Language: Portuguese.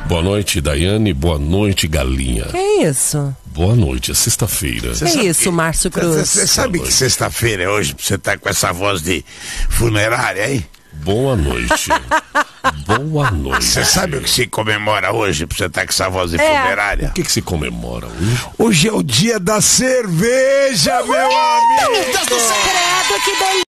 Boa noite, Daiane. Boa noite, Galinha. Que isso? Boa noite, é sexta-feira. Que isso, Márcio Cruz? Você sabe que sexta-feira é hoje, pra você estar com essa voz de funerária, hein? Boa noite. Boa noite. Você sabe o que se comemora hoje, pra você estar com essa voz de funerária? O que se comemora hoje? Hoje é o dia da cerveja, meu amigo! Credo, que delícia!